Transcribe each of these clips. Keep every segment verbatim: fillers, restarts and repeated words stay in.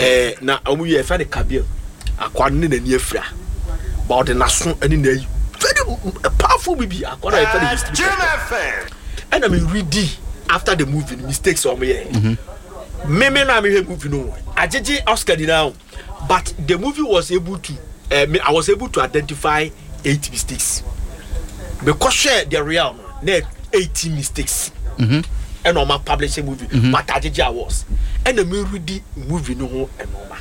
eh na omu ye fa de kabel akwa ne na ni afra but the naso ani na yi very powerful baby akwa na fa de history and I mean ready after the movie mistakes omu ye me me na me hear movie no ajeje Oscar di now but the movie was able to uh, I was able to identify eight mistakes because share the real net eighteen mistakes mhm and on my publishing movie mm-hmm. but ajeje was and the me ready movie no ho and normal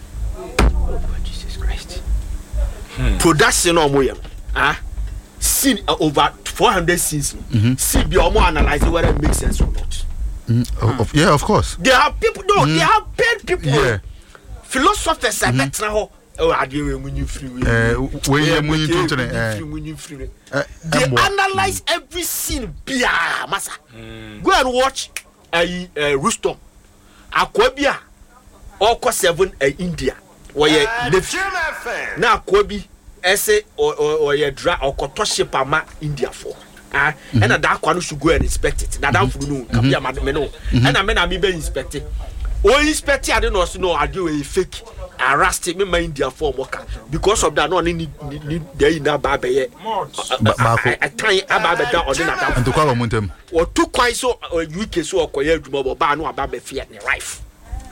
oh Jesus Christ hmm. production no mo ah scene uh, over four hundred scenes mm-hmm. see be omo analyze whether it makes sense or not. Mm, mm. Of, yeah, of course. They have people. No, mm. they have paid people. Yeah. Philosophers are better now. Oh, I do when you free. Uh, when you when you to the when you free. They analyze every scene. Bia, massa. Go and watch. A uh, Rustom. Akwabia. Oko seven. Uh, India. Where you now Akwabi. Essay or or or your dra or kotoship ama India for. Ah, and that one should go and inspect it. Now, that no, come here, madam, no. And I mean, I be inspecting. Oh, inspecting, I don't know, no, I do a fake. I arrested me, my India for worker because of that. No, need need there in that baby yet. I can't about that or that. And to call on them. Or two quite so U K so acquired mobile bar no about fear and wife.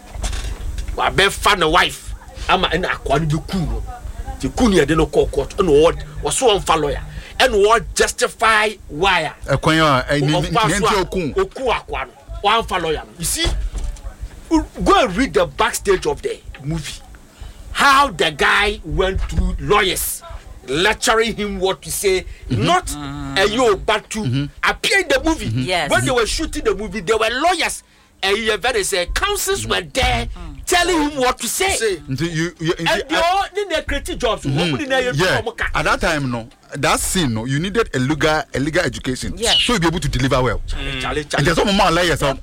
Or be fan a wife. I'm an aquan du cool. The Kunia de no court and what was so on follower. And what justify why? A quaya, a Okuakwan, one follow. You see, go and read the backstage of the movie. How the guy went through lawyers, lecturing him what to say, mm-hmm. not mm-hmm. a yo, but to mm-hmm. appear in the movie. Mm-hmm. Yes. When they were shooting the movie, there were lawyers and you very say counsels were there. Mm-hmm. Telling him what to say. say. You, you, and they all did their creative jobs. Mm-hmm. Yeah. At that time, no, that scene, no, you needed a legal, a legal education, yeah. so you'll be able to deliver well. Mm. And there's some more layers. Yes.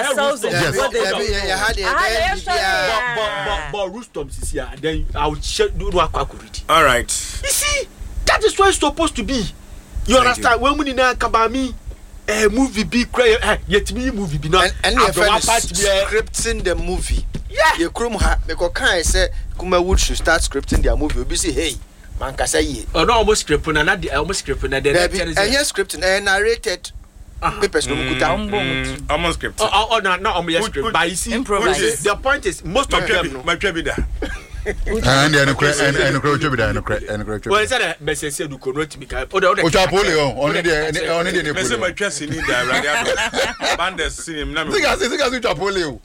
But Rustom is here. Then I will do no read. All right. You see, that is what it's supposed to be. You understand? When we now kabami. A movie be crazy, yet me movie be not. And you scripting the movie. Yeah, you crum ha because can I say Kuma Wood should start scripting their movie. We say, hey, man, can say, oh, no, almost scripting and not almost scripting and then and yes, scripting and narrated papers. No, almost script. Oh, oh, no, not almost script. But you see, the point is, most of them, my baby there. And then a crack and a crack and a crack and a crack. Well, it's a message you could not make up. Oh, which are polio only the only the my chest in the banders see him. I think I think I switch up polio.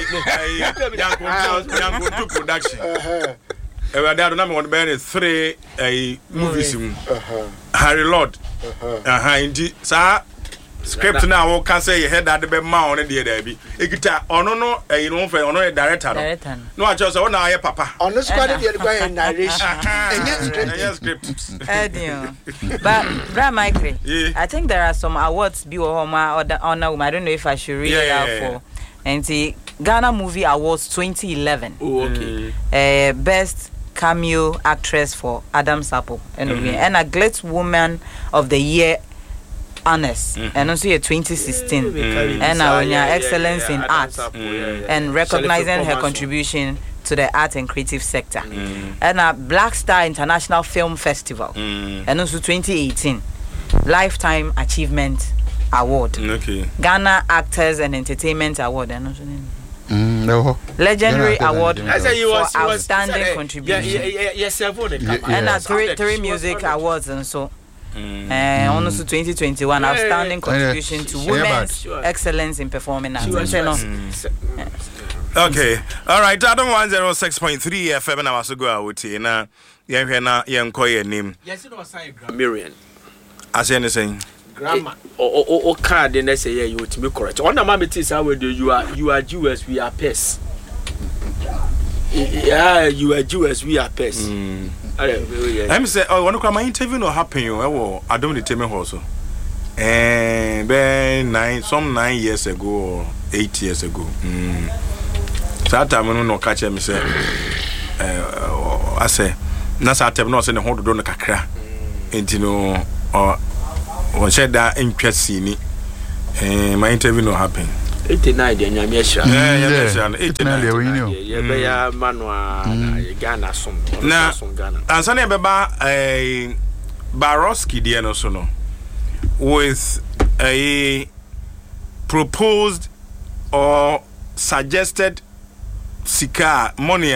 Young to production. I don't know what band is three a movies. Harry Lord. Uh huh. Indeed, sir. Script now we can say you head that the be ma on the there be ekita ono no eh you know for ono a director no I just say na papa ono squad dey go narration and script eh but Bra Michael I think there are some awards be or honor I don't know if I should read it out for and the Ghana Movie Awards twenty eleven. Oh, okay. Uh, best cameo actress for Adam Sappo and mm-hmm. and a Great Woman of the Year honors mm-hmm. and also in twenty sixteen mm-hmm. and our yeah, yeah, excellence yeah, yeah, in art mm-hmm. and recognizing her contribution to the art and creative sector mm-hmm. and a Black Star International Film Festival mm-hmm. and also twenty eighteen Lifetime Achievement Award okay. Ghana Actors and Entertainment Award and also Mm, no. Legendary yeah, award I say you was, for outstanding was, contribution yeah, yeah, yeah, yes, yeah, yeah. and a three, three music awards and so and mm. uh, also twenty twenty-one yeah, outstanding yeah, yeah. contribution to yeah, women's yeah, excellence in performing arts. Mm. Yeah. Okay, all right. I don't want zero six point three F M. I was go out here now. Yeah, here now. Yeah, enquire name. Yes, it was a Miriam. I say anything. Grandma. Oh, oh, oh, card. Then they say yeah, you to be correct. On the mama is how do you are you are Jews, we are pests. Yeah, you are Jews, we are pests. Mm. I'm say oh one of my interview no happen you eh I don't tell me also and ben nine some nine years ago or eight years ago mm that time no no catch me say eh I say na that time no say ne ho do no kakra enti no or or said that interest ni eh my interview no happen eighty-nine de nyame ahira eh yeah yeah. yeah eighty-nine Eighty-nine, we know. ye be ya manwa na Ghana som na som Ghana ansane beba eh Baroski de no so no with a proposed or suggested sika money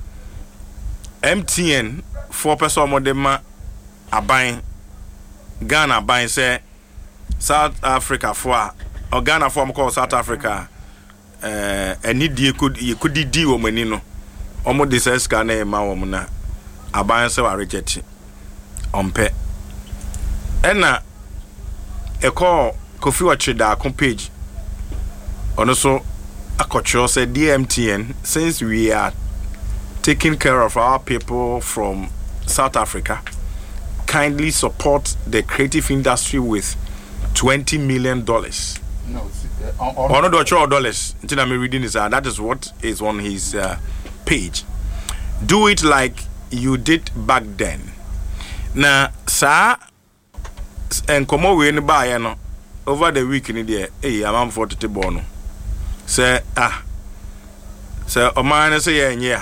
M T N four person modema aban Ghana aban say South Africa for or Ghana for call South Africa eh any die could you could di o mani no omo de say sika na ma wo na aban say wa reject ompe ena e call Kofi Wachida akon page ono so akocho say D M T N since we are taking care of our people from South Africa, kindly support the creative industry with twenty million dollars. No, Or not dollars. Until I'm reading this, uh, that is what is on his uh, page. Do it like you did back then. Now, sir, and come over in the buy, no, over the week in the hey, I'm for the bono. Say, ah, say, oh man, say, yeah, yeah.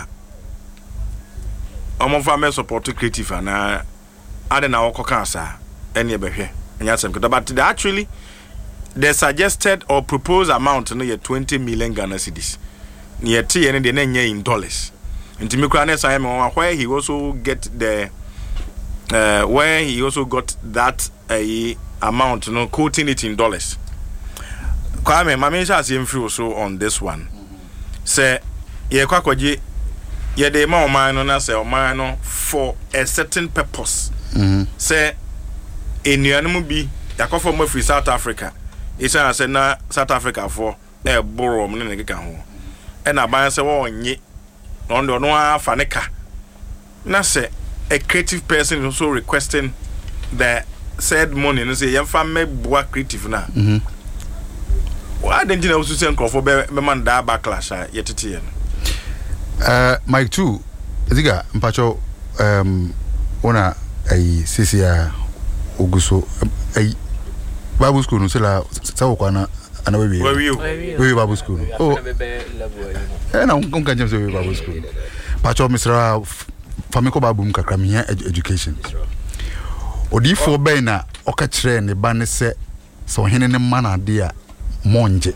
I'm for support to creative and I don't know what cancer any behavior. But actually, the suggested or proposed amount no twenty million Ghana cedis. Near T and the in dollars. And to me, where he also get the uh, where he also got that uh, amount, you know, quoting it in dollars. Kwame, my mention has him also on this one. Say, yeah, kwakwaji. Yeah, the amount of money on us, or for a certain purpose. Mm-hmm. Say, in the animal be, the coffee from free South Africa. It's a say na South Africa for a borrow money in the can. And I buy say, oh, ye, on the no faneka. Na say, a creative person also requesting the said money and say, young family work creative now. Why didn't you also send for me man da backlash yet it Uh, Mike too. Ziga mpacho um ona ai sisi ya Oguso ai Bible school no sela sawo kwana ana we where you we Bible school. Oh. Eh na unka james we Bible school. Pacho misra famiko babum kakra me education. Odi fo ben na oka kire ne ba ne se so hene ne ma na de a monje.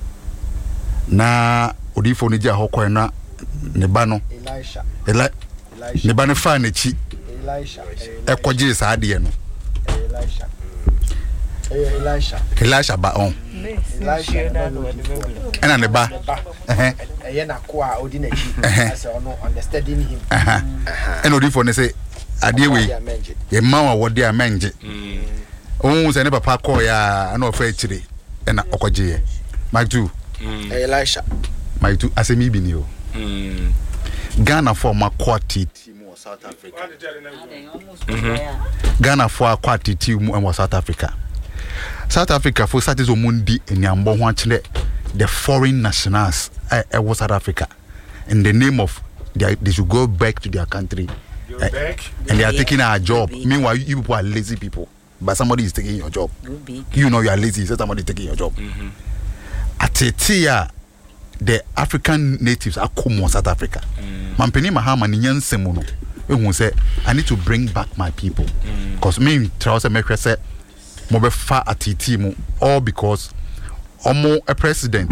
Na odi fo ne ja hokwan na ne ba no Elisha Eli ne ba ne fa na chi Elisha ekoje sa ade no Elisha Elisha Elisha ba on Elisha ena ne ba eh eh na ko a odi na chi as ono understanding him ena odi fo ne say ade we ye ma wa wode amenje ohun se ne papa call ya na ofa akire ena okoje ye Mike two Elisha Mike two asemi bi ni o Mm. Ghana for my quartet team in South Africa. Mm-hmm. Ghana for a quartet team in South Africa. South Africa for Saturday Mundi in Yambo Wanchile, the foreign nationals in South Africa. In the name of they, they should go back to their country. Uh, back? And they are taking our job. Meanwhile, you people are lazy people. But somebody is taking your job. You know you are lazy, so somebody is taking your job. Mm-hmm. Atetia the African natives are come South Africa. Mampeni Mahama ni nyansemu no. Ehun say I need to bring back my people. Because me trust me say mo be fa atiti mu all because omo a president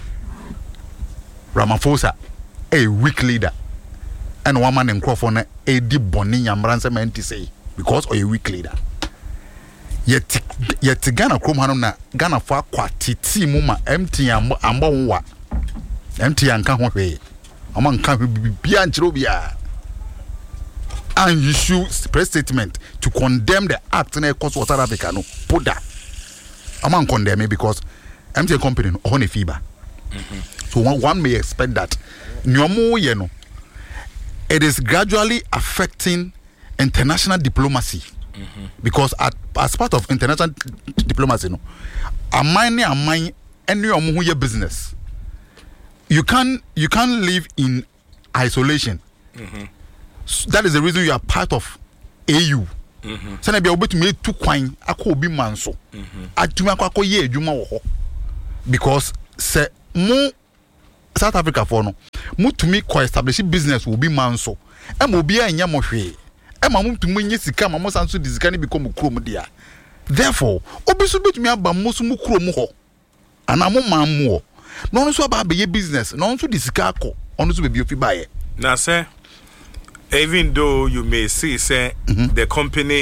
Ramaphosa a weak leader and one man in Crawford a di boni yamranse menti say because of a weak leader. Yet yet Ghana krom hanu na Ghana for kwatiti mu ma M T ambo nwa M T anka ho hwe ama nka bia nchiro bia and you issue press statement to condemn the act na cause South Africa no put that ama condemn it because M T N company no on a fiber. So one, one may expect that nyomo ye no it is gradually affecting international diplomacy. Mm-hmm. Because at, as part of international diplomacy no amani amani any omo hu ye business. You can't you can't live in isolation. Mm-hmm. So that is the reason you are part of A U. Sana bia obetu me tu kwan akọ obi manso. Atuma akọ ye adwuma wo ho. Because say mo South Africa for no mo to me co establish business will be manso e mo bia enya mo hwe e ma mo to mo nye sika ma mo sanso di sika ne become krom dia therefore obisu bitumi aba mo so mo krom ho ana mo man mo no no so aba be business no so di sika akọ ono so be bi ofi baye na say even though you may see say mm-hmm. the company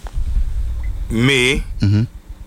may mm-hmm.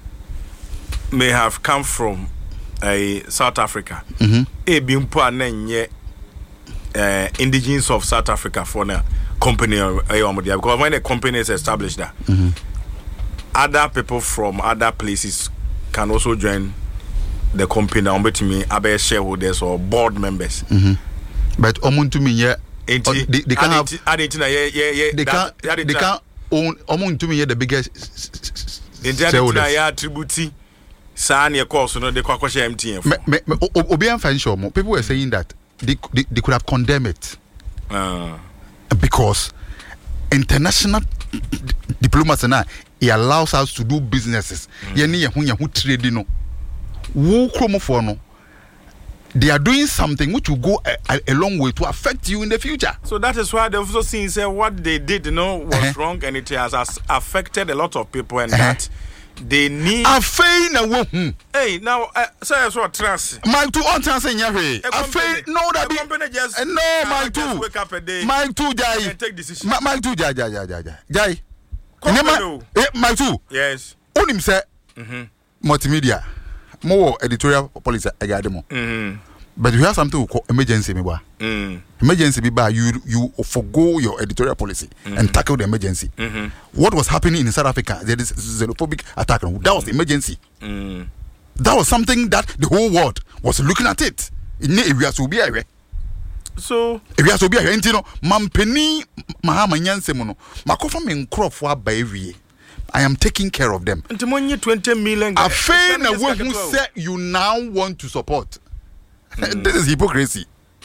may have come from uh, South Africa. Mhm. E bi mpo anenye uh, indigenous of South Africa for na company uh, because when the company is established there, mm-hmm. other people from other places can also join the company on between abe shareholders or board members. Mm-hmm. But omuntu me yeah they, they can have they can they can own omuntu me yeah the biggest shareholders ya attribute sa na course no they kwakwa share M T N obi amfa show mo people were saying that they, they, they could have condemned it uh. because international diplomacy now it allows us to do businesses ye ne ye hu ye hu trade no wo kromofo no they are doing something which will go a, a, a long way to affect you in the future. So that is why they've also seen say what they did, you know, was uh-huh. wrong, and it has, has affected a lot of people, and uh-huh. that they need. A fain a woman. Hey, now uh, say what trans. Mike two on trans in your way. A fain no that be. Company just uh, no Mike two. Wake up a day. Mike two jai. And take decision. Ma, Mike two jai jai jai jai jai. Company. Eh, Mike two. Yes. Onim say. Mhm. Multimedia. More editorial policy agademo. Mhm. But you have something we call emergency, me ba. Mm. Emergency, be ba. You you forgo your editorial policy mm-hmm. and tackle the emergency. Mm-hmm. What was happening in South Africa? There is xenophobic attack. That was the emergency. Mm. That was something that the whole world was looking at it. In area so be area. So area so be area. Intino mampeni mahama nyanse mono. Makofa me nkrofo aba ewie. I am taking care of them. Ntimonye twenty million. Afei na wo who say you now want to support. Mm. This is hypocrisy.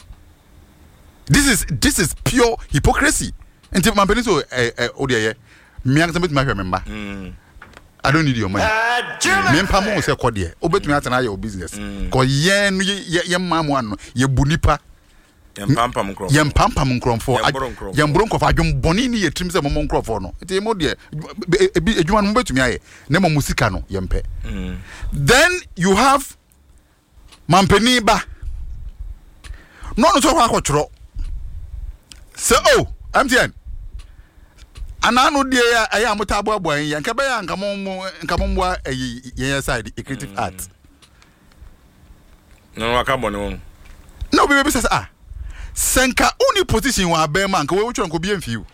This is this is pure hypocrisy. And if my parents so eh eh odiye me an somebody my remember. I don't need your money. Me mpa mo say kodie. Obetumi atena your business. Cause ye no ye ye mamu ano ye bunipa. Ye mpampam nkrofo. Ye mpampam nkrofo. Ye mboro nkrofo adwom boni ni ye trim say mo nkrofo no. Enti mo de edwuma no betumi aye. Na mo musika no ye mpe. Then you have Mampeni ba. No no so kwakotro. Say oh, M T N. Anano de ya aya mutabo aboan ya nka be ya nka mo nka mo mwa ye side a creative mm. art. No no aka bone won. No be be say ah. Senka uni position wa be man nka we wutro nko bi amfiu.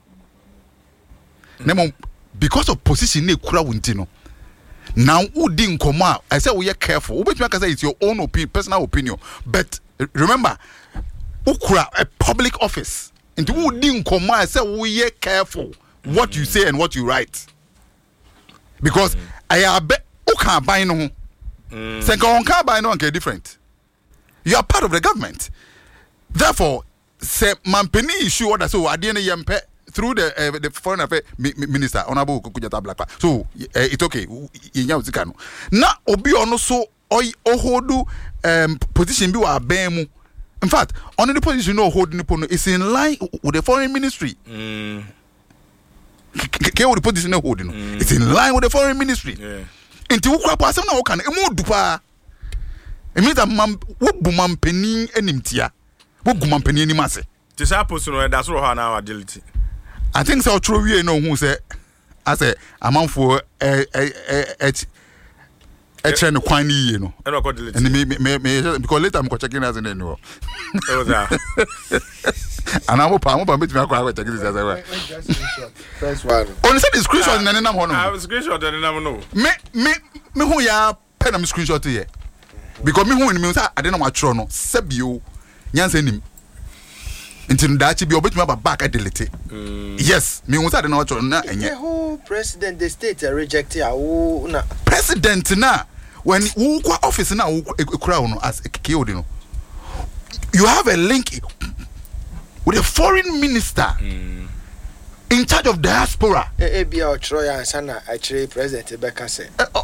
Mm. Nemo because of position na kura wunti no. Now udi nkoma I say we are careful. We between say it's your own opinion, personal opinion. But remember, ukura a public office. Into udi nkoma I say we are careful what mm. you say and what you write. Because mm. I have uka buy no. Senka onka buy no nke different. You are part of the government. Therefore, say mampeni issue what I say adiene yempe through the uh, the foreign affairs minister honorable Kujata Blackpa. So uh, it's okay. Inya uzikano. Na obi ono so oy ohodu um position bi wa abemu. In fact, on the position no hold ni pono is in line with the foreign ministry. Mm. Ke wo the position no hold no. It's in line with the foreign ministry. Yeah. Enti wo kwa asem na wo kan emu dupa. It means that mam wo bu mampeni enimtia. Wo gu mampeni enimase. Ti sa post no da so ha na agility. I think so true we know who say I say amanfo eh eh eh eh train kwan ni you know. And what delete. And me me me because later I'm go checking as in no. It was that. And I'm up I'm up me go check this as well. First one. On say the screenshot na na ho no. I have screenshot na na no. Me me me who ya pen am screenshot here. Because me who ni me say I don't know what no. Sebio nyansa nim. Until that be obetuma ba back delete. Yes, me won say na watch na enye. The whole president the state reject ya wo na president na when who kwa office na kura no as K O D no. You have a link with a foreign minister mm. in charge of diaspora. E bia ochro ya ansa na actually president Beka say.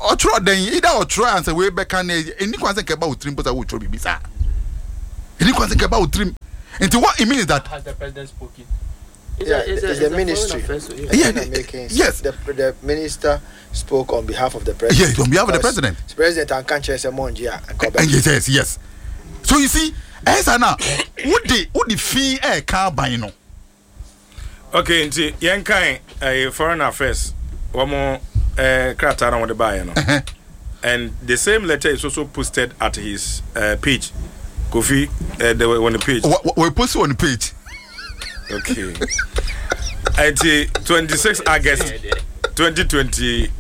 or try then either or try and say way back and any consequence about trim but I would try be sir. Any consequence about trim. Into what it means that has the president spoken? Yeah, it's, it's the ministry. Yeah, making, yes. The, the minister spoke on behalf of the president. Yes, on behalf of the president. The president and can't chase a month, yeah. And yes, yes, yes. So you see, as now, what the what the fee a car buy no? Okay, nti yen kan uh, foreign affairs one more uh, krata on the buy no. And the same letter is also posted at his uh, page. Kofi uh, the on the page. We post on the page. Okay. Until twenty-sixth August twenty twenty-six,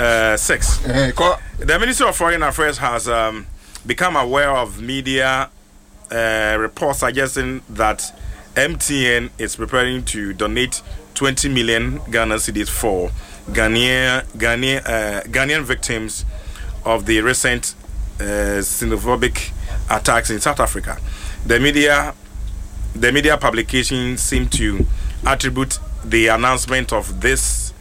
the Ministry of Foreign Affairs has um, become aware of media uh, reports suggesting that M T N is preparing to donate twenty million Ghana cedis for Ghanaian, Ghanaian, uh, Ghanaian victims of the recent uh, xenophobic attacks in South Africa. The media The media publications seem to attribute the announcement of this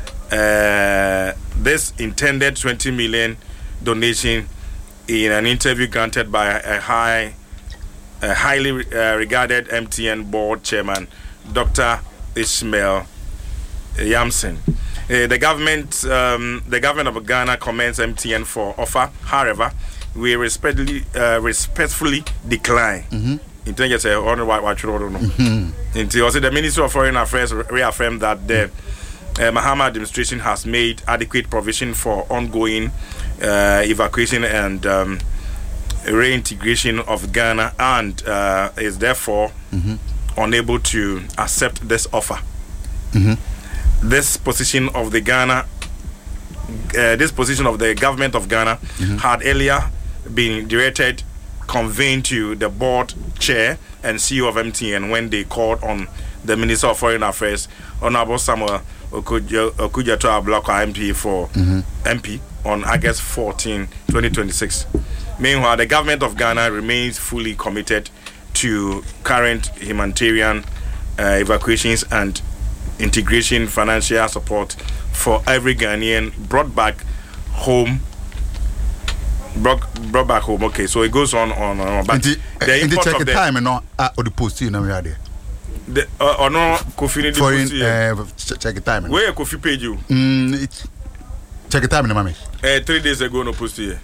uh, this intended twenty million donation in an interview granted by a high, a highly uh, regarded M T N board chairman, Doctor Ishmael Yamson. Uh, the government, um, the government of Ghana commends M T N for offer. However, we respectfully, uh, respectfully decline. Mm-hmm. In terms of say, on what what you don't know. Until also the Ministry of Foreign Affairs reaffirmed that the uh, Mahama administration has made adequate provision for ongoing uh, evacuation and um, reintegration of Ghana, and uh, is therefore mm-hmm. unable to accept this offer. Mm-hmm. This position of the Ghana, uh, this position of the government of Ghana mm-hmm. had earlier been directed. Conveyed to the board chair and C E O of M T N when they called on the Minister of Foreign Affairs, Honorable Samuel Okudzeto Ablakwa M P for mm-hmm. M P on August fourteenth, twenty twenty-six. Meanwhile, the government of Ghana remains fully committed to current humanitarian uh, evacuations and integration financial support for every Ghanaian brought back home. Brought, brought back home. Okay, so it goes on on on. But the, the in the check of the time and no uh, or the post you know we are there. The uh, or no Kofi ni the post here. Uh, check the time. Where Kofi page you? Mm, it, check the time in mami. Uh, three days ago no post here.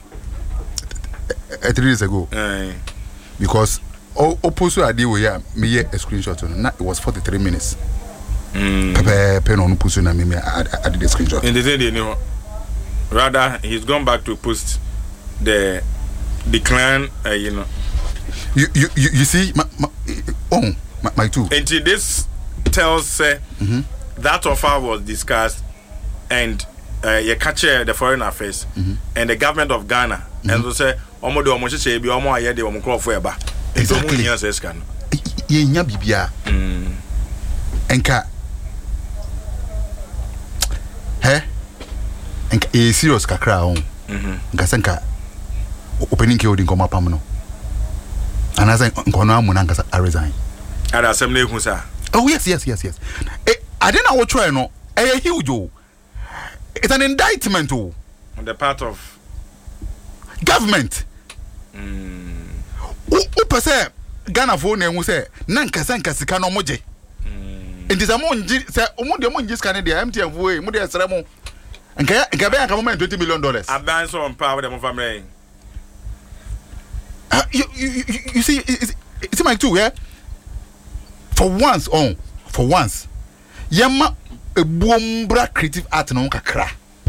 Uh, three days ago. Uh, because o o post you ade we here me a screenshot on. It was forty-three minutes. Mm. Pepe pen on post na me me I did the screenshot. In the day no. Rather he's gone back to post the decline, uh, you know. You you you, you see, my, my, oh, my, my two. And this tells uh, mm-hmm. that offer was discussed, and uh, you catch the foreign affairs mm-hmm. and the government of Ghana, mm-hmm. and so say, "Omo do omo she be omo aye de omo crop for eba." Exactly. Ye nya bibia. Enka. He? Enka e serious kakra on. Mhm. Nka senka opening ke odin koma pam no anaza nkono amu na nkasa resign ada assembly hu sa. Oh yes yes yes yes eh I didn't know what try no eh huge oh. It's an indictment oh on the part of government. mm o pese Ghana fo na hu say na nkasa nkasa ka no moje mm enti sa mo nji say omo de mo nji ska ne de M T N fo e mo de sere mo nka nka be anka mo twenty million dollars aban so on power dem family. Uh, you, you, you, you see, it's, it's my two, yeah? For once, oh, for once, Yama a boombra creative art no kakra.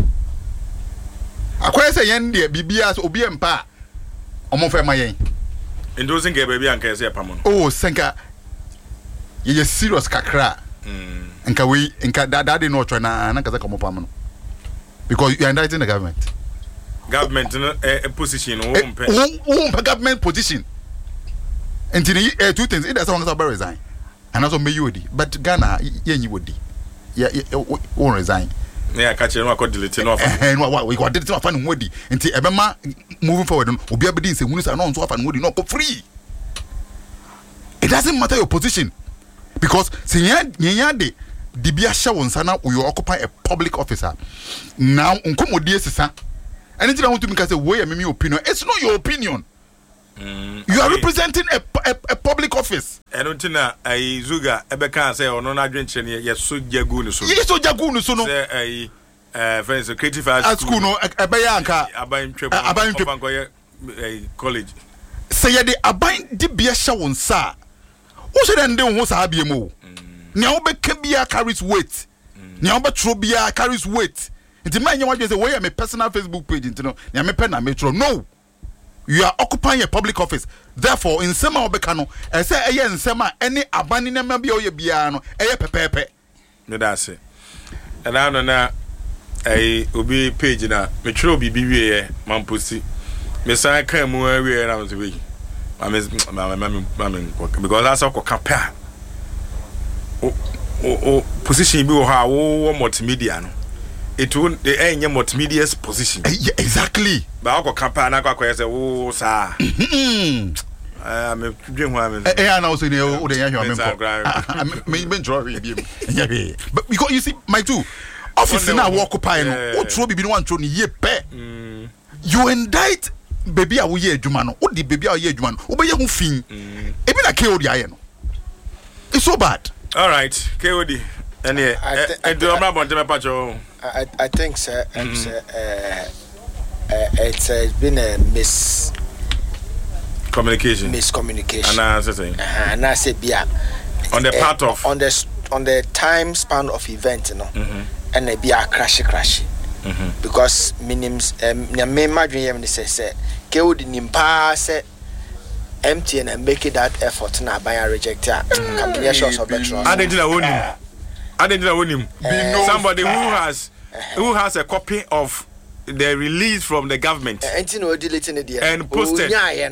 I quite say, Yandy, B B S, Obi and Pa, or more for my yen. And those in baby and can say, Pamon. Oh, Senka, ye serious kakra. And can we, and can that daddy not try na Nakaza come up, because you are indicting the government. Government uh, a position oh uh, government position and uh, two things it doesn't want to resign and also may you but Ghana yeah you would yeah won't resign yeah catch you no delete no and what we got delete no fan wodi nti ebema moving forward obi abedi say hunu say no so fan wodi no go free. It doesn't matter your position because say nya de dibia sha won sana you occupy a public officer now nkomodi esisa Anything I want to make, I say, wait, me opinion. It's not your opinion. Mm, you are okay. representing a, a, a public office. I don't think I Zuga Ebeka say or no na dwenche ne yes so jagu no so. Yes so jagu no so no. Say eh eh friends creative art at school no ebeya anka aban twem aban twem college. Say ye de aban de bia hye won sa. Wo se den de wo sa bia mo. Ne wo be ka bia carries weight. Ne wo be tro bia carries weight. Nti man ye wadwe say we my personal Facebook page nti no. Ne me pe na me tro no. You are occupying a public office. Therefore, in Sema Obekano, I say, I in Sema, any abandoned member of your piano, a pepe. No, that's it. And I don't know, I will be page now. Metro be B A, man pussy. Miss I came where I was away. I miss my mammy, because that's all compare. Oh, oh, oh, position be how multimedia. It won't the end multimedia's position. Yeah, exactly. But I campaign, I got say, oh, sir. I'm a dream woman. I know, so you but because you see, my two office now walk up, what trouble be one to ye pay. You indict baby, I will hear Jumano, what the baby, I hear Juman, obey your fin. Even a K O D I. It's so bad. All right, K O D. And yeah, I do not want to patch your. I, I think, sir, mm-hmm. sir uh, uh, it's uh, been a mis communication, miscommunication, and I say, uh, and I say, yeah, on the part uh, of on the on the time span of event, you know, mm-hmm. and they be a crash, crash, mm-hmm. because minims, um, the main imagine they say, say, go the nimpa say, empty and make it that effort now by a rejecter, come here, shows of better. I didn't know him. I didn't know him. Somebody who has. Who has a copy of the release from the government and posted?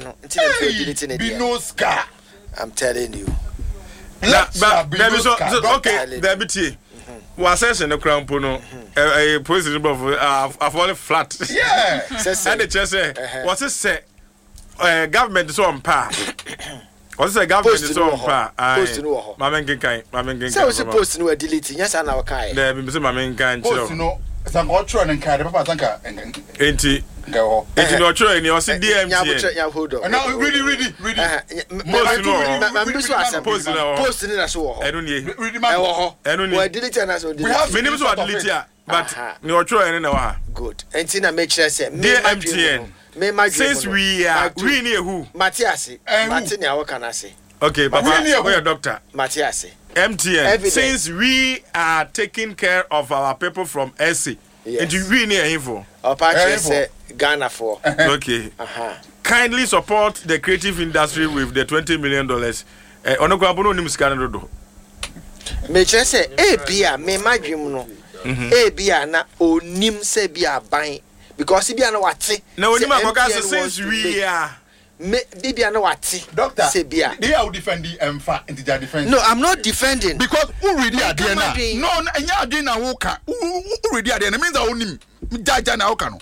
I'm telling you. Nah, but there is so, so, okay. There be tea. Was says in the crown pono a president of a falling flat. Yeah. And the chest say, what's it say? Government is on par. What's the government is on par? Post no. Mamma Ginkai, Mamma Ginkai. So supposed to deleting. Yes, I know. Kai. There be some Mamma Ginkai. Post no. Some otro and carry Papa Tanka and Enti. Go. Enti no try and you see D M T. And now really, really, really. Post no. Post no. Post no. So. I don't need. Read my. I don't need. Well, delete and as well. We have minimum to delete here, but no try and no. Good. Enti na make sure say. D M T N. Since we are we near who? Matthias. Martin, what can I say? Okay, Papa, where your doctor? Matthias. M T N. Since we are taking care of our people from S C, yes. And you we near info. Apache say Ghana for. Okay. Uh-huh. Kindly support the creative industry with the twenty million dollars. Eh, ono kwa bono ni musikana dodo. Me che say e bia me madwem no. E bia na onim se bia ban because bia na wate. Na onim akoka since we are me bibia na wate. Doctor, say bia. They are defending emfa into their defense. No, I'm not defending. Because who really are there now? No, enya ade na wo ka. Who really are there? Means that onim. Jaja na wo ka no.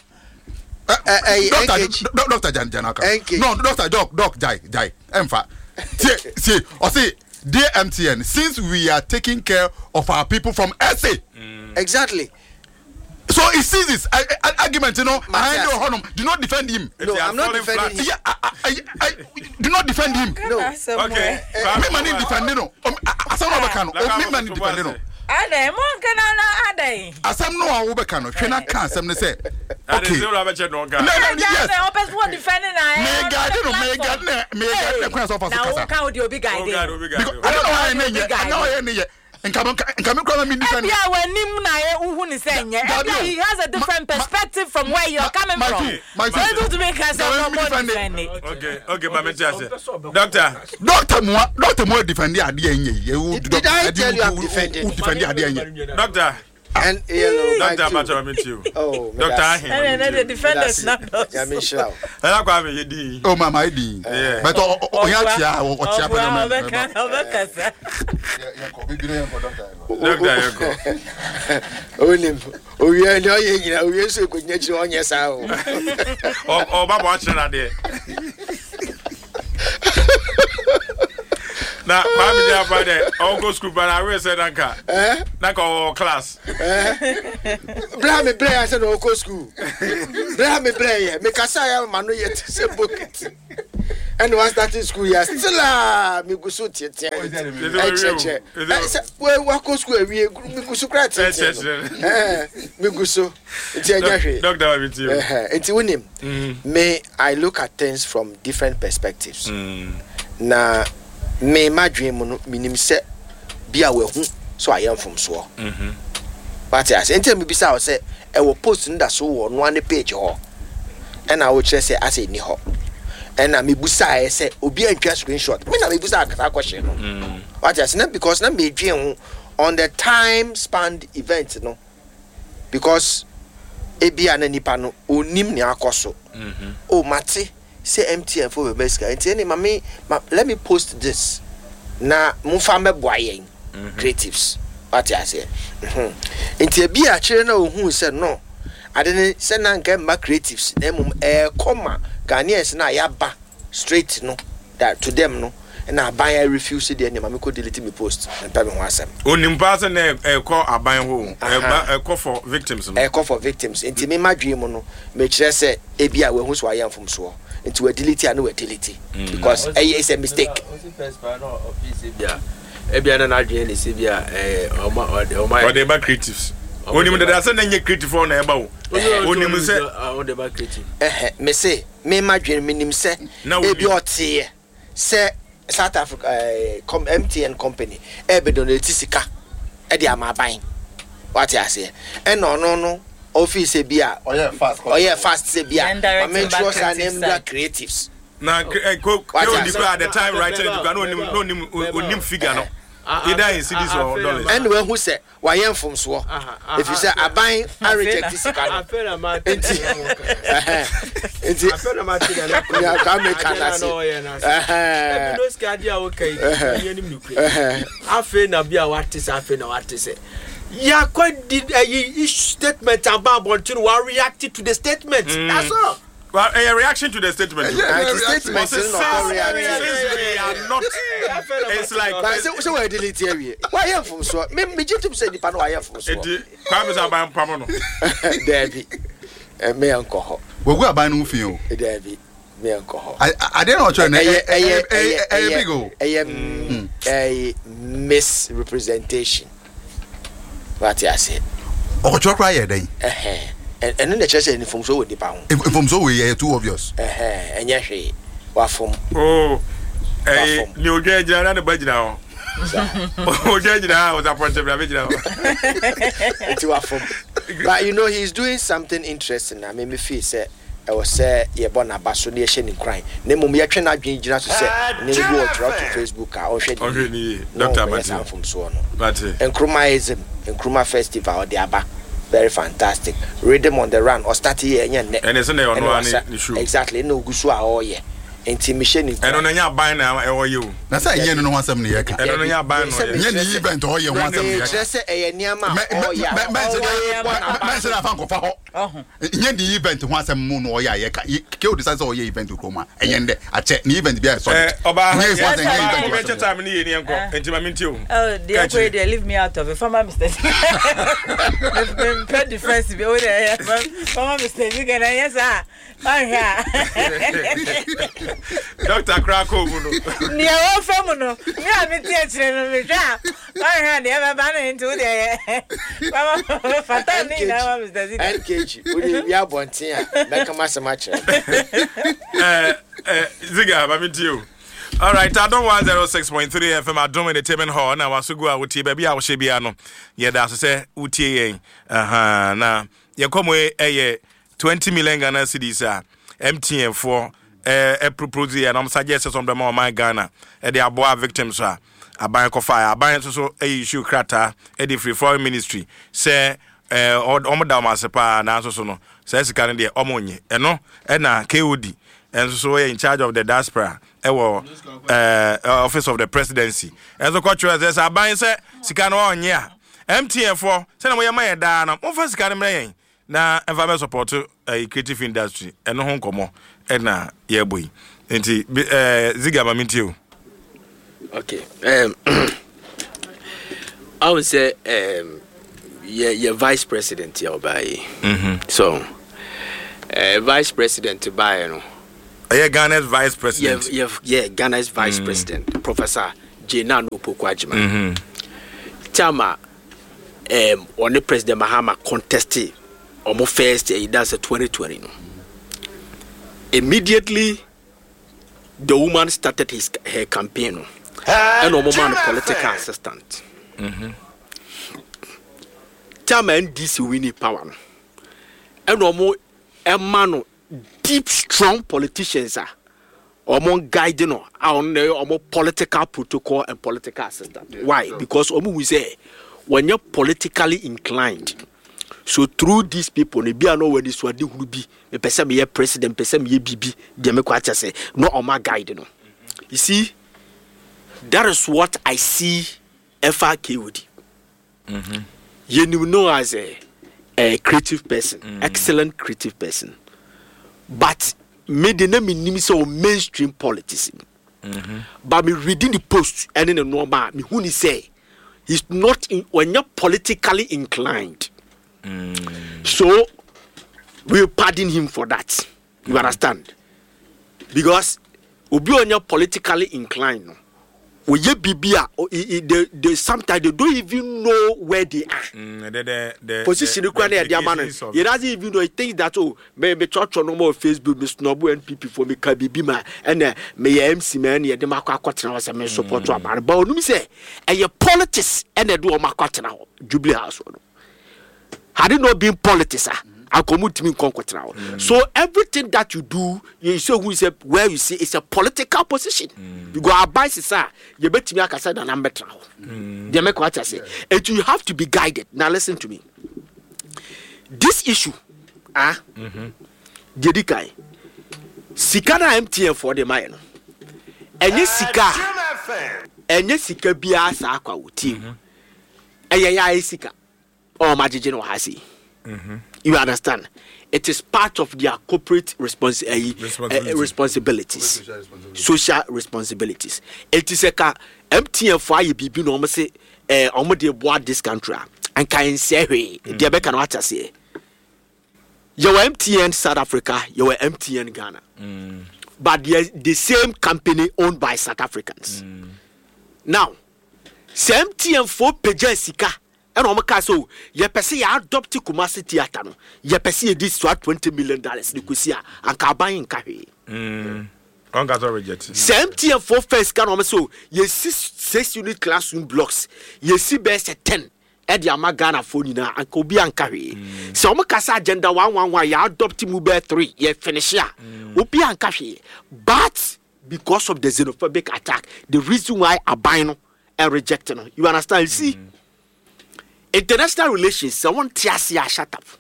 Doctor, Doctor Jan Janaka. No, Doctor Doc, Doc Jai, Jai, Emfa. See, see, or see, dear M T N, since we are taking care of our people from S A. Mm. Exactly. So it sees this I, I, argument, you know, I know, do not defend him. No, I'm not defending him. Yeah, I, I, I, do not defend him. No. Okay. Me man defend no. Asam no bekano. Me man defend no. Ade mo kana na ade. Asam no a wo bekano. Hwe na kan asam ne say. Okay. No, no, yes. No, opes what defending na. Me guide no, me guide na, me guide na kwan so for kasa. Na wo kan odi obi guide. I don't know why na ye. I know why na ye. Nkame nkame kwa me defend. Yeah, when nim na ye uhu ni say nye. He has a different perspective from where you're coming from. My sister to make us no more defend it. Okay, okay, mama say. Doctor, doctor mo, doctor mo defend ade enye. Did I tell you I'm defending? Defend ade enye. Doctor, and you know, Doctor Macho meet you. Oh, Doctor Ahin. And the defenders not. Yeah, me sure. I kwa me yedi. Oh mama yedi. But o ya tia o tia pa na. Doctor yeko. Onim. O ye no ye nyina, o ye so ko nyachire onye sa o. O o baba o chira de. na mami dia fa de on go school but I will say nanka eh nanka class eh bra me play I said on go school bra me play me kasa ya ma no yet say bucket and once starting school ya still ah me go so tietia eh cheche we wa go school we me go so kra tietia eh me go so tie nyahwe doctor wa biti eh enti wonim me I look at things from different perspectives na me madwen mu no minim se bia we hu so ayam from so mhm but as enti me bisa o se e wo post nda so wo no ane page ho e na wo kire se ase ni ho e na me busa e se obi antwa screenshot me na me busa akata question no mhm but as na because na me dwen hu on the time span event no because e bia na nipa no onim ni akoso mhm o mate say M T N for the best guy. Any mami, let me post this. Na mufame boyen creatives. What I say. Inti bi a chere na ohun say no. I didn't say na nka ma creatives. Dem eh comma Ghanaians na ya ba straight no that to them no. And I buy I refuse the any mami ko delete me post and pay me one asem. Onim pass na e call aban ho. E call for victims no. E call for victims. Inti me madwe mu no me chere say e bi a we hu so ayam from so. Into a delete and no utility mm. because mm. it's a mistake. Ebia na adwen ni se bia eh oma oma or the back creatives. Onim da da say na nye creative for na eba wo. Onim say on the back creative. Eh me say me madwen minim say e bi otie say South Africa eh M T N company e be donate sika e di amaban. What you say? E no no no office e bia oh yeah fast oh yeah fast se bia make sure say name the creatives na ko at the time right you can no no no figure no either in cities or dollars and when who say why am from so if you say aban I reject this can enti enti afena machida na ya ka me kana se eh no skadia okay yenim nukre afena bia wate say afena wate say yeah, quite did a statement about wanting to react to the statement. Mm. That's all. Well, a reaction to the statement. Yeah, yeah, the statement is not reaction. We are not. It's like. But so so we delete here. Why am from so? Me me just say the pan why am from so. Kwame say aban pam no. David. Eh me anko ho. We go aban no fi o. David. Me anko ho. I I don't know try na eh eh eh big o. Eh eh misrepresentation. What I say? Oh, chok cry then. Eh eh. And the church in from so with the pound. If from so we are too obvious. Eh eh. And yes, we wa from. Oh. Eh, ni oje jira na ba jira ho. Oje jira was appointed by jira ho. It's wa from. But you know he's doing something interesting. I mean me feel say I was say ye born abaso na ye hye ni crime. Na mum ye twe na adwen jira so say ne bi o try to Facebook a o hwe ni. Okay ni Doctor Martin from so no. But Nkrumahism, Nkrumah Festival the aba very fantastic. Rhythm on the run or start here and and it's no one show. Exactly no gusu a o ye. Enti mission ni. And on nya ban na e wo ye o. Na say yen no wansam ne ye ka. And on nya ban no ye. Yen ni event o ye wansam ne ye ka. Just say e niam a o ye. Man say na fan ko fa ho. Yen ni event wansam mu no o ye ye ka. Ke o decide say o ye event ko ma. Enyen de a che ni event bia so. Eh oba ha event time ni ye ni enko. Enti ma minti o. Oh, they pray they leave me out of it. Farmer mistake. Them pay defense be o there. Farmer mistake you can yes ah. Oh yeah. Doctor Krako no. Ni o fam no. Me a me tie kire no me twa. Oh yeah, they ba ba na into there. Mama fata ni na mama Mister Zika. N K G. We we abontin a make am asema kire. Eh eh Ziga ba me tie. All right, I don't want zero six point three F M Adom Entertainment Hall na wasugu a wuti baby a wo hye bia no. Ye da so say wutie yen. Aha na ye komo eye twenty million Ghana cedis a M T N for eh e propose and I'm suggest some them on my Ghana e dey aboa victims a aban ko fire aban so so e issue krata e dey free foreign ministry say eh omo da ma sepa na so so no say sika ne dey omonye e no e na K O D and so in charge of the diaspora e wo eh office of the presidency and so culture say aban say sika no onye a M T N for say na mo ye ma da na mo fa sika ne mre na environment support a creative industry eno ho nkomo e na ye boy enti eh Ziga mamintio Okay. Um, I would say, um, yeah, yeah, vice president here by. Mm-hmm. So, uh, vice president by you know. Yeah, Ghana's vice president. Yeah, yeah, yeah Ghana's vice mm. president, Professor Jena Nupokwa-Agyeman. Mm-hmm. Chama, um, on the President Mahama contested, almost first, uh, that's a twenty twenty. No? Immediately, the woman started his her campaign, no? And a woman political assistant. Mm-hmm. Chama N D C winning power, no? And almost a man. Deep, strong politicians are among guiding on the political protocol and political assistance. Why? Because we say when you're politically inclined, so through these people, they be no where this one will be. The person be a president, person be a B B. They make what I say. No, on my guide. You see, that is what I see. F R K would. Mm-hmm. You know, as a, a creative person, mm-hmm. excellent creative person. But me the name in so mainstream politics. Mm-hmm. But me reading the post and in the normal, me who say he's not in, when you're politically inclined. Mm. So we pardon him for that. You mm. understand? Because we when you're politically inclined, no, we B B they they sometimes they don't even know where they are. Mm, the, the, the, position the, the, the, the man, he doesn't even know. He thinks that oh, me me church on more Facebook, me snobby N P P for me can be my and uh, me M C man, yeah, the Marco Cotton was a man support to a man. But no me say, and your politics and they do a Marco now, Jubilee House. Had it not been politics, I come to me conquer now. So everything that you do, you say who is a where you see it's a political position. Mm. You go advice sir, you bet me I can say that I'm better now. They make what I say. And you have to be guided. Now listen to me. This issue, ah, Jedikai, Sikana M T N for the mine. And yes, Sika, and yes, Sika Bias Aqua team. And ya Sika, or Majino Hasi. You understand? It is part of their corporate respons- uh, Responsibility. uh, responsibilities, social responsibilities. Social responsibilities. It is a M T N for you be no say, uh, almost board this country and can say, hey, the Becca what I say. You M T N South Africa, you M T N Ghana, mm. but they are the same company owned by South Africans. Mm. Now, M T N for Pejessica. And on my so ye pese ya adopt Kumasi theater no ye pese this to twenty million dollars ni kusia and ka ban nka hwe mm on got reject same T F for first can on so ye six six unit classroom blocks ye si best ten e dia magana for ni na anka obi anka hwe so on kasa agenda one one one ya adopt mu be three ye finish ya obi anka hwe but because of the xenophobic attack the reason why aban no e reject no you understand you see mm. International relations, someone tears ya shut up.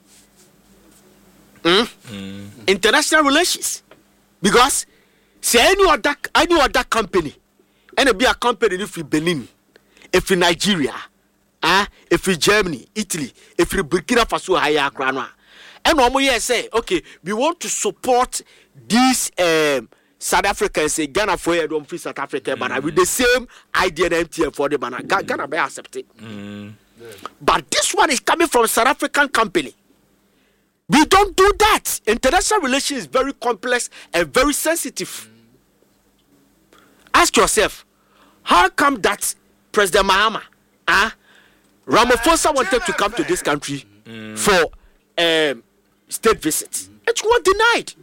Mm? Mm. International relations. Because say any other any other company, and be a company if you Benin, if you Nigeria, ah, if you Germany, Italy, if you Burkina Faso, higher crown. And one more say, okay, we want to support these um South Africa say Ghana for you don't free South Africa, mm. but with the same idea and M T N for the man, Ghana be accepted. Mm. But this one is coming from a South African company. We don't do that. International relations is very complex and very sensitive. Mm. Ask yourself, how come that President Mahama, ah, uh, Ramaphosa wanted to come to this country mm. for um, state visit? Mm. It was denied.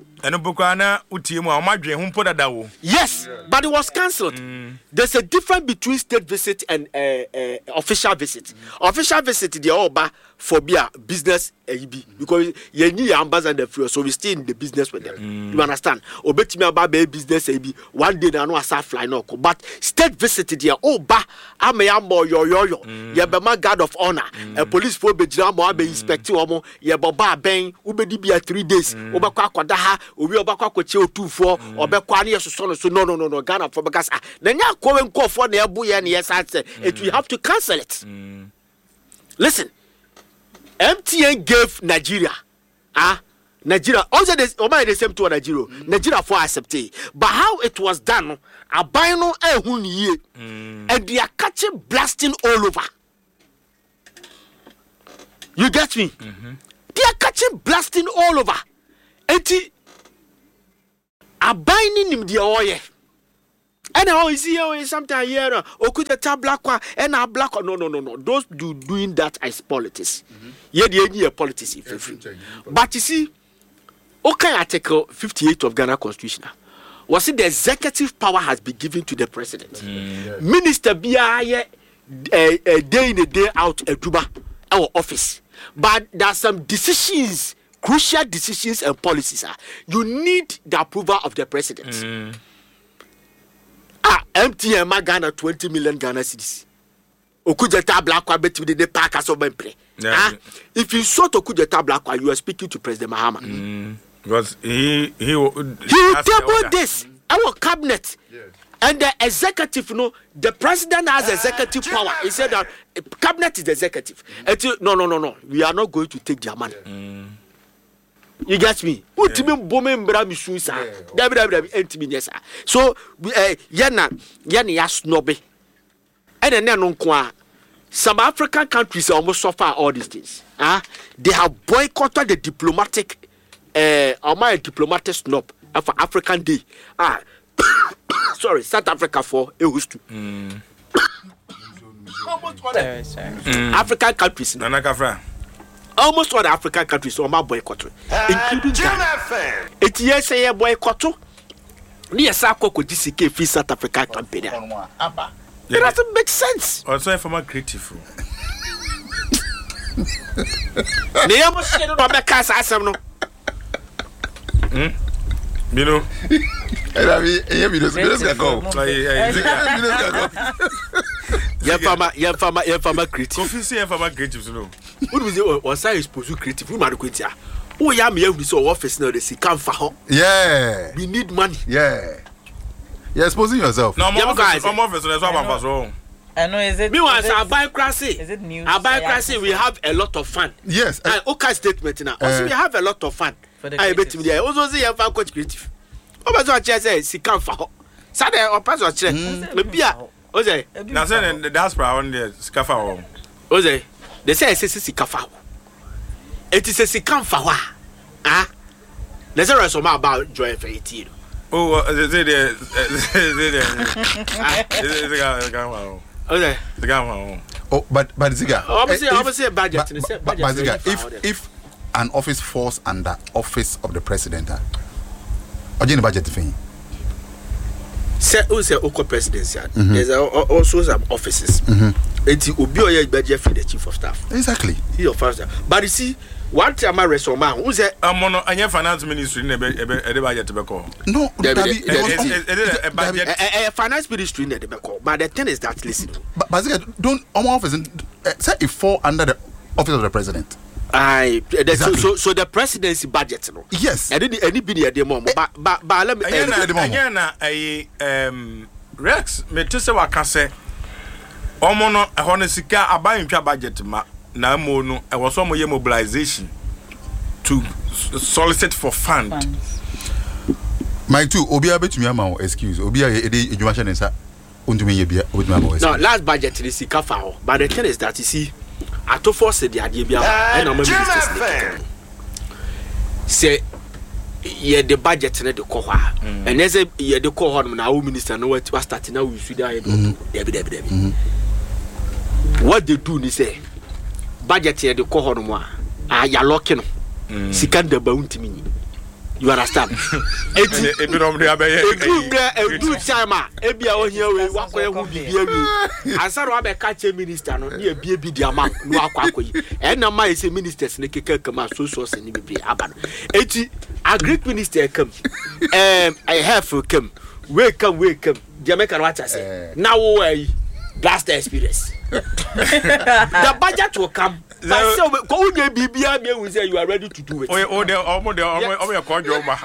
Yes, but it was cancelled. Mm. There's a difference between state visit and uh, uh, official visit. Mm. Official visit, they are all for business, uh, because you need ambassador for, so we stay in the business with them. Mm. You understand? Obet me about business, one day they know a fly no. But state visit, they are all ba. I'm a yo yo yo. You be my guard of honor. A police for be drama, I be inspecting omo. You be ba bang. Ube di be three days. Ube kwa kwa daha. Obi obakwa kwache otu for obekwa na yeso so no no no no Ghana for because ah na nya kwa nko for na ebu ye na yes answer it we have to cancel it. Mm. Listen, M T N gave Nigeria ah Nigeria also the oh the same to Nigeria mm. Nigeria for accept it, but how it was done aban no ehun ye and they are catching blasting all over. You get me? Mm-hmm. They are catching blasting all over. Eti aban ni nim dia oye. And how is here sometimes here okuta black one and a black no no no no those do doing that as politics. Yeah, the any politics if but you see, okay, Article fifty-eight of Ghana Constitution was it the executive power has been given to the president. Mm. Minister be a day in a day out a tuba our office. But there are some decisions, crucial decisions and policies. Uh, you need the approval of the president. Mm. Ah, M T M Ghana twenty million Ghana cedis. Okujeta black one bet with the park as of play. Ah, if you saw to Okujeta black one, you are speaking to President Mahama. Mm. Because he he he will table this our cabinet. Yes. And the executive, you know, the president has executive uh, power. He said that uh, cabinet is the executive. Mm. And no, no, no, no. We are not going to take their money. Mm. You get me? What do you mean? Bomen brami suisa. Dabi dabi dabi. Enti mi yesa. So eh yana yana ya snobby. And then no kwa. Some African countries almost suffer all these things. Ah, they have boycotted the diplomatic, eh, uh, my diplomatic snob for African Day. Ah. Sorry, South Africa for a used to. Mm. Almost all the mm. African countries. Nanakafra. Almost all the African countries are my boycott, including Ghana. It's yes, a boycott. Near Sako could disicate free South African campaign. It doesn't make sense. Also, if I'm a creative. They almost said, "No, I'm cast as no." Hmm. You know, I mean, yeah, we just go. Yeah, farmer, yeah, farmer, yeah, farmer creative. Confusing, yeah, farmer creative, you know. What was it? Was I supposed to creative? We might go to. Oh, yeah, me have this office now. They say come for. Yeah. We need money. Yeah. You're exposing yourself. No, more office, more office. That's what I'm passing. I know. Is it? Me want to buy crassy. Is it news? I buy crassy. We have a lot of fun. Yes. Uh, okay, statement now. Also, we have a lot of fun. I bet me there. Also, see, you have coach creative. Oh, but what I say, she come for. Saturday or pass or check. Maybe I. Oze. Now say the diaspora on the scafa. Oze. They say it's a sikafa. It is a sikamfa. Ah. There's a rest about joy for eighteen. Oh, they they they. Oh, but but Ziga. Obviously, obviously a budget. But, but, but Ziga, if if an office falls under office of the president, what do you budget thing? Say who say Oko presidency? There's also some offices. It's Ubioye budget for the chief of staff. Exactly. He of staff. But you see, one time I read some man who said, "I'm on a finance ministry in a budget to be called." No, a finance ministry in the Beko. But the thing is that listen. But but don't our office say it fall under the office of the president. I exactly. so, so so the presidency budget no. Yes. And any any be the more but but but let me again na eh um Rex me to say waka say omo no e ho no sika aban ntwa budget ma na mo no e was omo ye mobilization to solicit for fund. My two obi abetumi ama excuse obi a e dey edwuma hye nsa ontumi ye bia obetumi ama excuse. No, last budget the sika fa ho but the thing is that you see ato force the idea bia and no ministers say ye the budget na the ko ha and say ye the ko ho na our minister no what start now we should dey debi debi debi what they do ni say budget ye the ko ho no a ya lock no sika da ba untimi you understand e e bi no dey abaye e do e do chama e bia o hia we wakoye hu bibia wi ansaro abeka che minister no ne bia bi dia ma no akwa akoyi e na ma ese ministers ne keka kama so so se ne bibia aba no eti agric minister come um I have come we come we come Jamaica what I say now we blast the experience the budget will come. But so go get B B M we say you are ready to do it. Oh, oh, they almost they almost almost call you over.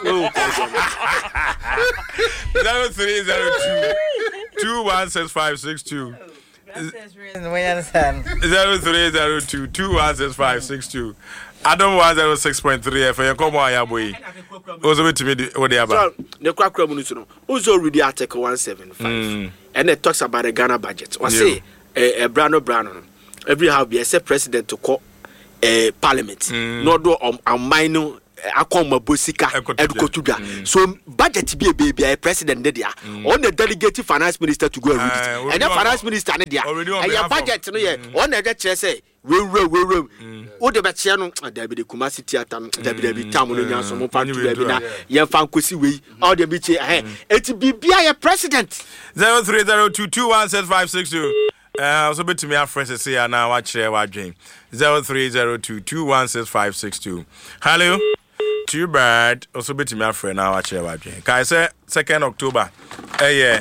Zero three zero two two one six five six two. Zero three zero two two one six five six two. Adam one oh six point three F M. Come on, ya boy. Also, to me, what they about? The crack revolution. Also, read the article one seventy-five, and it talks about the Ghana budget. Or say, a Brano Brano, every have be a president to call a parliament. No do a minor. Akoma Bosika Edukotuga. So budget be a baby a president there. On the delegated finance minister to go and read it. And the finance minister there. And your budget no yeah. On the chair say we we we we. O de betche no there be the Kumasi theater there be the town no nya so mo fa to there be na ye fa nkosi we. All the be che eh it be be a president. zero three zero two two one six five six two. Uh, so bit to me afresh say now watch share what dream. zero three zero two two one six five six two. Hello. Too bad. Also, bit my friend now. Watch your dream. Can I say second October? Eh yeah.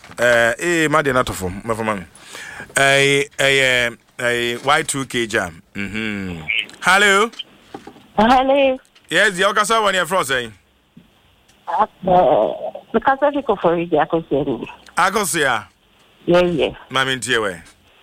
Eh, my dear, not of them. My friend. Eh eh eh. Y two K jam. Hmm. Hello. Hello. Yes, the Okasa one here from saying. Uh, because I go for it, I go say. I go see ya. Yeah, yeah. Mami ntiwe.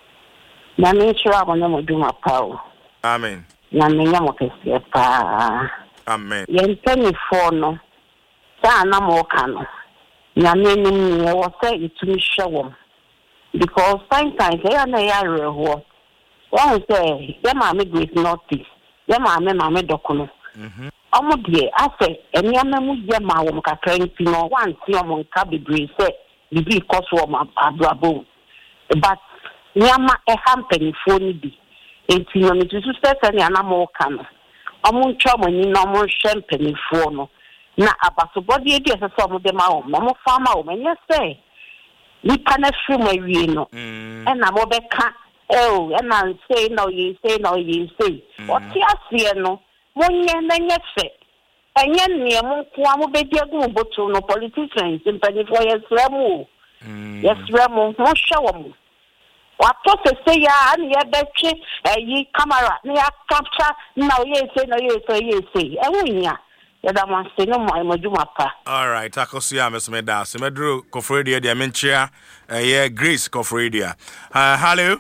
Mami chira bona mo do my power. Amen. Na me nyamo kese pa. Amen. Yen penny for no. Sa na mo kano. Na me ni e wo say itumi hwe because sometimes they na ya reho. One say, "Dem ma me great notice. Dem ma me ma me dokuno." Mhm. Omo de ase eniama mu ye ma wo kakra nti no wan ti omo nka bebre say bibi koso wo abrabo. But niama e hampeni fo ni bi. Enti no me tutu say say na na mo kano. Omo ntwa mo ni no mo hwempeni fo no. Na abasobodi e bi ese so mo de ma wo mo fama wo menye say ni pana fru ma wie no. Mm. E na mo be ka oh, and I say no, you say no, you say. What you say no, one year then you say. And yet, near Monquamo be dear go to no politicians in Penny for yes, Remo. Yes, Remo, no show. What to say, ya, and ye betche, a ye camera, near capture, no, ye say, no, ye say, ye say. And we ya. Yada man say no more, my Jumapa. All right, Takosia, Miss Medas, Medru, Cofredia, the Amencia, a year Greece, Cofredia. Uh, hello.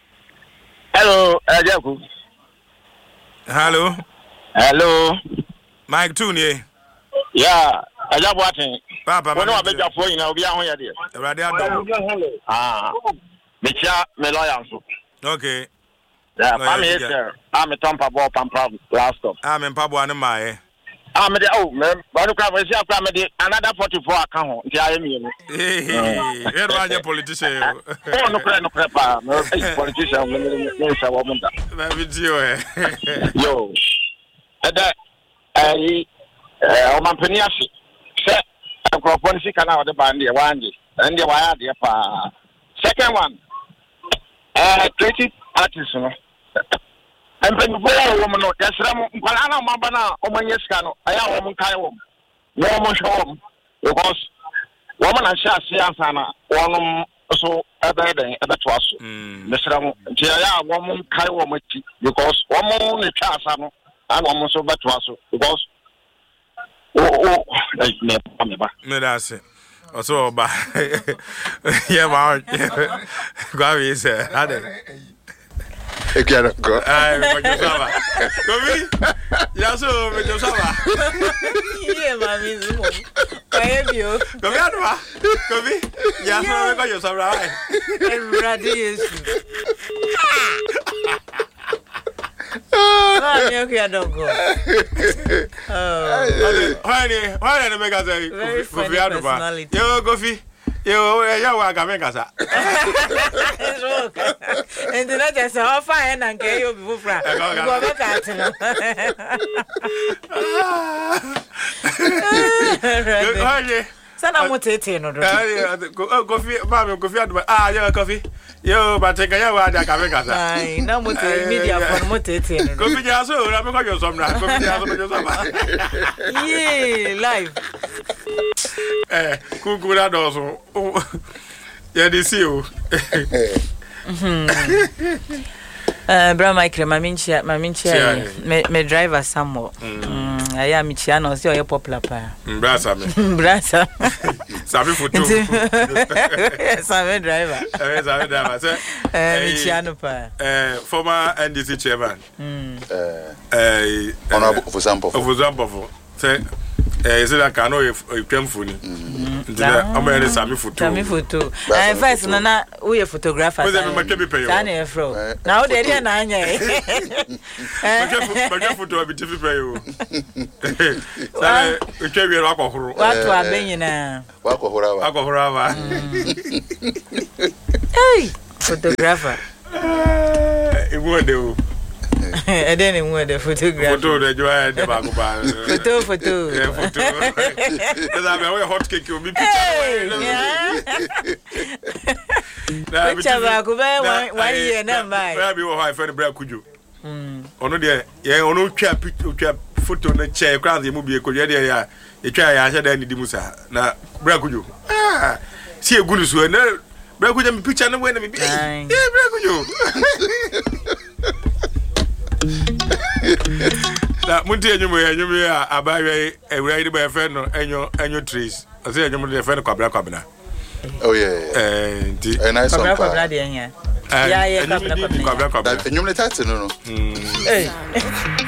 Hello, Ajaku. Hello. Hello. Mike Tuni. Yeah, Ajabu watching. Papa, when I beg your phone, I'll be on here. Radio. Ah, Micha Meloyanso. Okay. Yeah, I'm here, sir. I'm a Tampa Ball Pampa last stop. I'm in Pabua and my. I'm the oh, man. But another forty-four account. Hey, you're a politician. Oh, no, no, no, no, politician. Yo, that I, uh, Mampaniasi said, I'm going to see canal the band, the one, and the wire, the second one, uh, twenty artists. And when you go woman, yes, Palana Mabana, Omanescano, I am woman Kaiwom. No much home because woman and Shasiana, one so other than other to us. Mister Jaya, woman Kaiwom, because one more the Chasano, and one so bad to us because oh, like me, that's it. Also, by yeah, my Gavi said, I can't go. Ay, me coño saba. Kofi, ya so me coño saba. Yeah, mami, zumo. Kaye bio. Kofi adwa. Kofi, ya so me coño saba. Everybody is. Ah, me okay, I don't go. Oh. Honey, honey, me say Kofi adwa. Yo, Kofi. Yo, yo, wa game kasa. And the next say how fine and get you before fra. Go back at no. Honey. Sana mo tete no do. Kofi, mama, Kofi adwa. Ah, yo, Kofi. Yo, but take ya wa da game kasa. Ai, na mo tete media for mo tete no. Kofi ja so, na me ko yo som na. Kofi ja so me yo som. Yeah, live. Eh, kukura doso. Yeah, this you. Uh, bra Mike, my minchia, my minchia, me me driver somewhere. Mm, I am Michiano, so you're popular pa. Brasa me. Brasa. Sami photo. Sami driver. Eh, Sami driver. So, eh, Michiano pa. Eh, former N D C chairman. Mm. Eh, eh, honorable for example. For example, say, eh, is it like I know if you came for me? I'm going Sami photo. Sami photo. Eh, first, Nana, we a photographer. Who's that? My baby pay you. Sani Afro. Now they are na anya. My my photo be different pay you. Say, we can be rock or what wa ben na. Wako horawa. Wako horawa. Hey, photographer. Eh, wo de. I didn't want the photograph. Photo the joy the back Photo photo. Yeah, photo. That's a hot cake you me picture. Na picture back over one year na mai. Where be how I friend bra kuju. Mm. Ono de ye ono twa twa photo na chair crowd e mu bi ko ye de ya e twa ya hye da ni di musa na bra kuju. Ah, si egunu so na bra kuju me picture na we na me bi. Eh bra kuju. Na munti enyumu enyumu ya abawe ewura yi ba fe no enyo enyo trees ase enyumu de fe no kwabra kwabna. Oh yeah. Eh ndi a nice one. Kwabra kwabra de enya. Ya ya kwabra kwabna. Kwabra kwabna. Enyumu le tate no no. Eh.